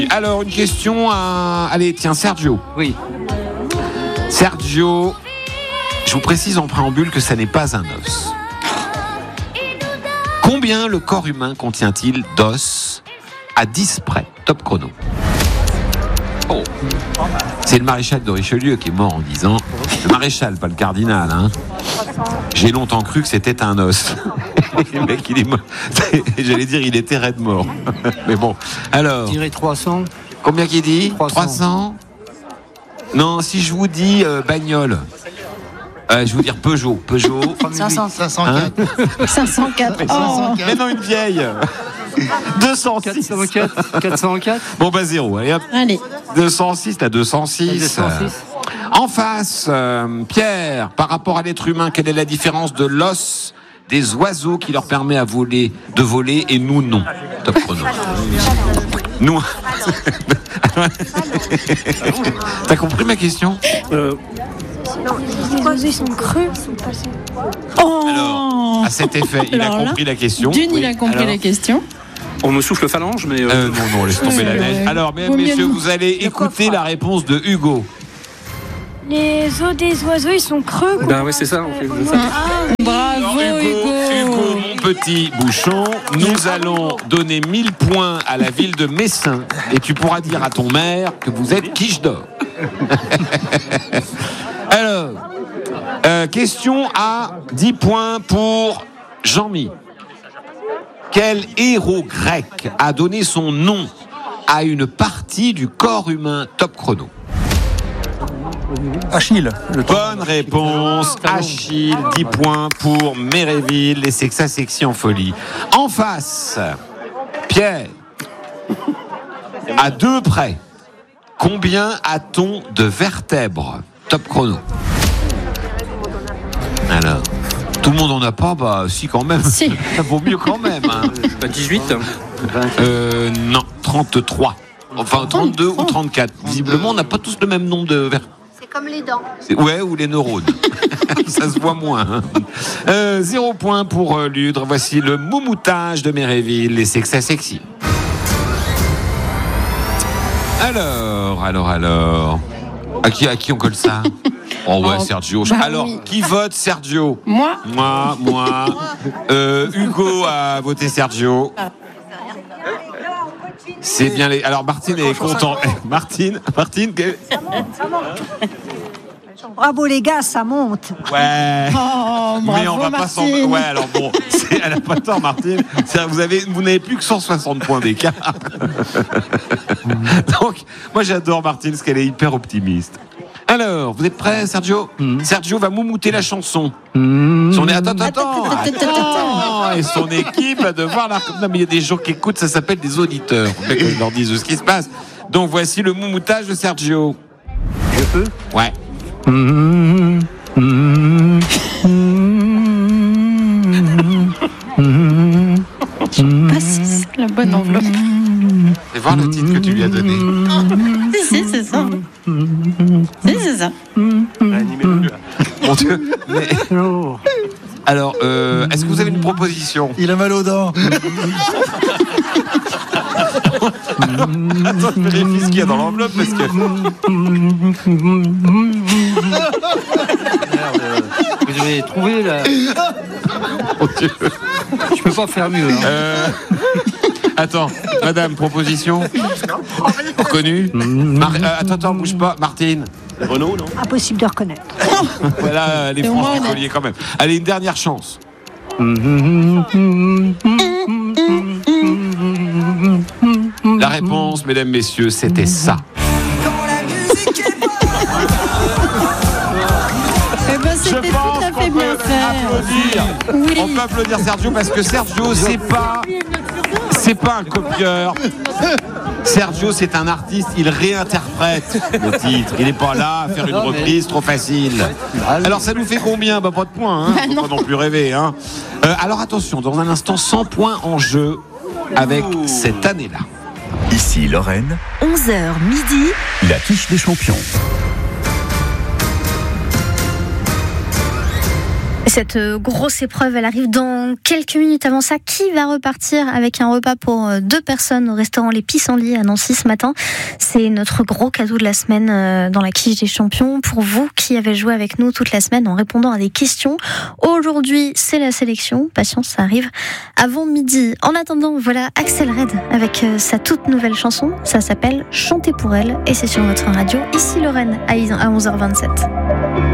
Alors, une question à... Allez, tiens, Sergio. Oui. Sergio, je vous précise en préambule que ça n'est pas un os. Combien le corps humain contient-il d'os à 10 près? Top chrono. Oh. C'est le maréchal de Richelieu qui est mort en disant... Le maréchal, pas le cardinal. Hein. J'ai longtemps cru que c'était un os. Le mec, il est mort. J'allais dire, il était raide mort. Mais bon, alors... Je dirais 300. Combien qu'il dit? 300. Non, si je vous dis bagnole, je vais vous dire Peugeot. 500. 504. 504. Oh. Mais non, une vieille. 206. 404. Bon, bah 0. Allez, hop. Allez. 206, t'as 206. En face, Pierre, par rapport à l'être humain, quelle est la différence de l'os des oiseaux qui leur permet de voler et nous non? Top chrono. Nous. T'as compris ma question? Les oiseaux sont creux. Oh. Alors, à cet effet, il a compris la question. D'une, il a compris la question. On me souffle phalange, mais... Non, laisse tomber la neige. Alors, mesdames, messieurs, vous allez écouter la réponse de Hugo. Les os des oiseaux, ils sont creux. Ben ouais, c'est ça, on fait ça. Bravo, Hugo, mon petit bouchon, nous allons donner 1000 points à la ville de Messin et tu pourras dire à ton maire que vous êtes quiche d'or. Alors, question à 10 points pour Jean-Mi. Quel héros grec a donné son nom à une partie du corps humain? Top chrono. Achille. Bonne réponse, Achille, 10 points pour Méréville, et c'est que ça sexy en folie. En face, Pierre, à 2 près, combien a-t-on de vertèbres? Top chrono. Alors, tout le monde en a pas? Bah si, quand même. Si. Ça vaut mieux quand même. Hein. 18. Non, 33. Enfin, 32 ou 34. Visiblement, on n'a pas tous le même nombre de vertèbres. Comme les dents. Ouais, ou les neurones. Ça se voit moins. 0 point pour Ludre. Voici le moumoutage de Méréville, et c'est que ça sexy. Alors. À qui on colle ça? Oh ouais, Sergio. Bah alors, oui. qui vote Sergio? Moi. Hugo a voté Sergio. C'est bien les. Alors Martine est contente. Martine. Bravo les gars, ça monte. Ouais. Oh, bravo, Mais on va pas s'en. Martine. Ouais, alors bon, elle a pas tort, Martine. Vous n'avez plus que 160 points d'écart. Donc, moi j'adore Martine parce qu'elle est hyper optimiste. Alors, vous êtes prêts, Sergio? Sergio va moumouter la chanson. Attends. Et son équipe va devoir la... Non, mais il y a des gens qui écoutent, ça s'appelle des auditeurs. Faut bien que je leur dise ce qui se passe. Donc, voici le moumoutage de Sergio. Je peux? Ouais. Pas si c'est la bonne enveloppe. Et voir le titre que tu lui as donné. Si, c'est ça. Si, c'est ça. Mon Dieu. Mais... Alors, est-ce que vous avez une proposition? Il a mal aux dents. Attends, je vérifie ce qu'il y a dans l'enveloppe parce que... Vous avez trouvé là. Mon Dieu. Je peux pas faire mieux. Hein. Attends, madame, proposition reconnue. Attends, bouge pas, Martine. Renault, non? Impossible de reconnaître. Voilà, les C'est francs moi, du collier quand même. Allez, une dernière chance. La réponse, mesdames, messieurs, c'était ça. Eh ben, c'était tout à fait bien fait. Applaudir. Oui. On peut applaudir Sergio parce que Sergio, c'est pas un copieur. Sergio, c'est un artiste, il réinterprète le titre. Il n'est pas là à faire une reprise trop facile. Alors, ça nous fait combien? Bah, pas de points, hein. Faut pas non plus rêver, hein. Alors, attention, dans un instant, 100 points en jeu avec cette année-là. Ici Lorraine, 11h midi, la quiche des champions. Cette grosse épreuve, elle arrive dans quelques minutes. Avant ça, qui va repartir avec un repas pour 2 personnes au restaurant Les Pissenlits à Nancy ce matin? C'est notre gros cadeau de la semaine dans la quiche des champions. Pour vous qui avez joué avec nous toute la semaine en répondant à des questions. Aujourd'hui, c'est la sélection. Patience, ça arrive avant midi. En attendant, voilà Axel Red avec sa toute nouvelle chanson. Ça s'appelle Chanter pour elle et c'est sur votre radio. Ici Lorraine à 11h27.